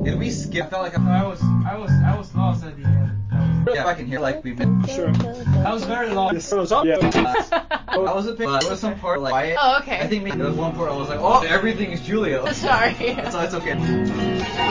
Did we skip? I felt like I was lost at the end. yeah, I can hear like we've been. Sure. I was very lost. Yeah. I was a bit. There was some part like quiet. Oh, okay. I think maybe there was one part I was like, oh, everything is Julia. Sorry. So it's okay.